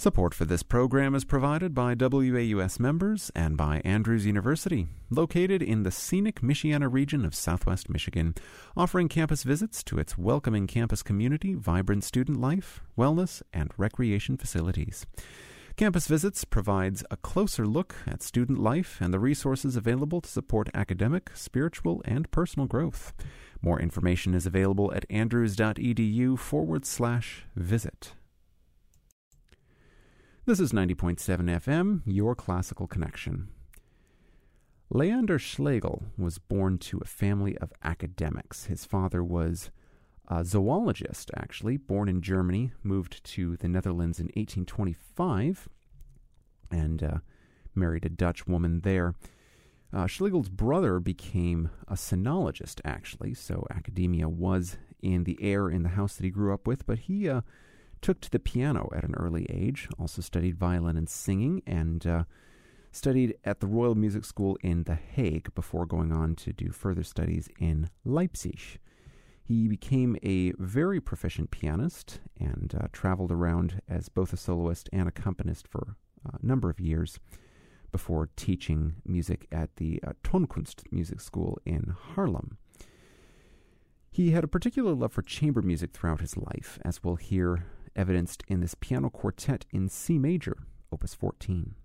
Support for this program is provided by WAUS members and by Andrews University, located in the scenic Michiana region of southwest Michigan, offering campus visits to its welcoming campus community, vibrant student life, wellness, and recreation facilities. Campus Visits provides a closer look at student life and the resources available to support academic, spiritual, and personal growth. More information is available at andrews.edu/visit. This is 90.7 FM, your classical connection. Leander Schlegel was born to a family of academics. His father was a zoologist, actually, born in Germany, moved to the Netherlands in 1825, and married a Dutch woman there. Schlegel's brother became a sinologist, actually, so academia was in the air in the house that he grew up with, but he took to the piano at an early age, also studied violin and singing, and studied at the Royal Music School in The Hague before going on to do further studies in Leipzig. He became a very proficient pianist and traveled around as both a soloist and accompanist for a number of years before teaching music at the Tonkunst Music School in Haarlem. He had a particular love for chamber music throughout his life, as we'll hear evidenced in this piano quartet in C major, Opus 14.